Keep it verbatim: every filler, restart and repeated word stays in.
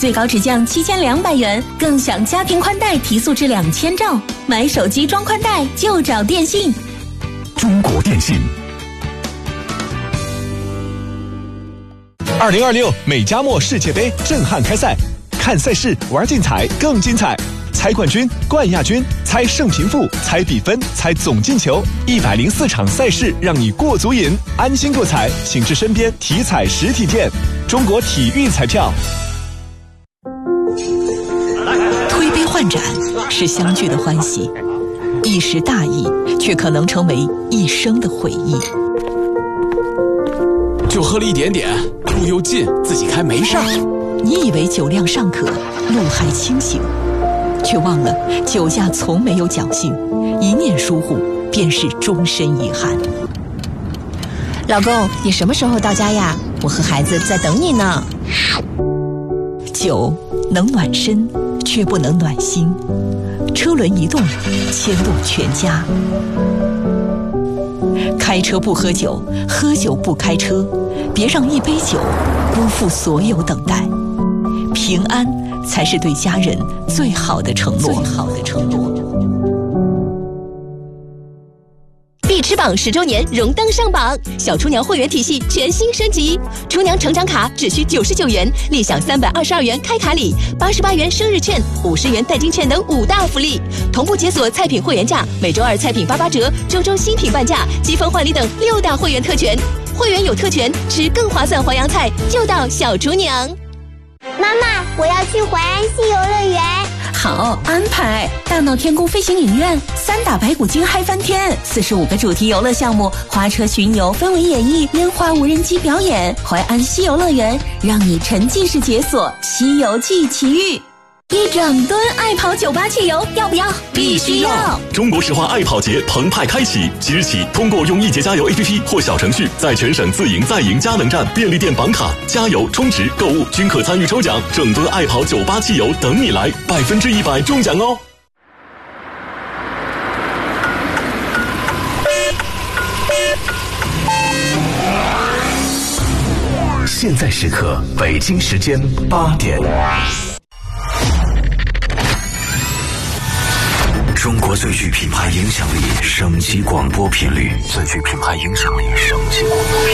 最高只降七千两百元，更享家庭宽带提速至两千兆。买手机装宽带就找电信。 中国电信。二零二六美加墨世界杯震撼开赛，看赛事玩竞彩更精彩，猜冠军、冠亚军，猜胜平负，猜比分，猜总进球，一百零四场赛事让你过足瘾，安心购彩，请至身边体彩实体店。中国体育彩票。 推杯换盏是相聚的欢喜，一时大意却可能成为一生的回忆。 就喝了一点点，路又近，自己开没事儿。 你以为酒量尚可，路还清醒，却忘了酒驾从没有侥幸，一念疏忽便是终身遗憾。 老公，你什么时候到家呀？我和孩子在等你呢。 酒能暖身，却不能暖心。车轮一动，牵动全家。开车不喝酒，喝酒不开车，别让一杯酒辜负所有等待。平安才是对家人最好的承诺。最好的承诺。 必吃榜十周年荣登上榜，小厨娘会员体系全新升级，厨娘成长卡只需九十九元，立享三百二十二元开卡礼、八十八元生日券、五十元代金券等五大福利，同步解锁菜品会员价，每周二菜品八八折，周周新品半价，积分换礼等六大会员特权。会员有特权，吃更划算淮扬菜就到小厨娘。 妈妈，我要去淮安西游乐园。 好安排！大闹天宫飞行影院，三打白骨精嗨翻天，四十五个主题游乐项目，花车巡游、氛围演绎、烟花无人机表演，淮安西游乐园让你沉浸式解锁西游记奇遇。一整吨爱跑九八汽油，要不要？ 必须要！中国石化爱跑节澎湃开启，即日起，通过用易捷加油 A P P 或小程序，在全省自营在营佳能站、便利店绑卡、加油、充值、购物均可参与抽奖，整吨爱跑九八汽油等你来，百分之一百中奖哦！ 现在时刻，北京时间八点。中国最具品牌影响力省级广播频率，最具品牌影响力省级广播频率。